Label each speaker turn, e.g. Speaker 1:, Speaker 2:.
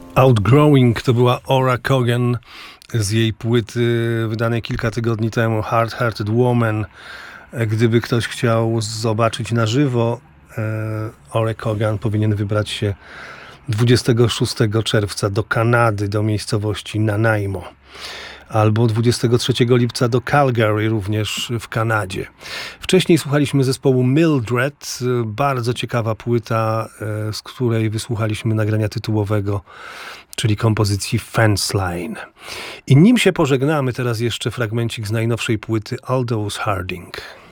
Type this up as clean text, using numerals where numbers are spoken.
Speaker 1: Outgrowing to była Ora Kogan z jej płyty wydanej kilka tygodni temu, Hard Hearted Woman. Gdyby ktoś chciał zobaczyć na żywo Orę Kogan, powinien wybrać się 26 czerwca do Kanady, do miejscowości Nanaimo. Albo 23 lipca do Calgary, również w Kanadzie. Wcześniej słuchaliśmy zespołu Mildred, bardzo ciekawa płyta, z której wysłuchaliśmy nagrania tytułowego, czyli kompozycji Fence Line. I nim się pożegnamy, teraz jeszcze fragmencik z najnowszej płyty Aldous Harding.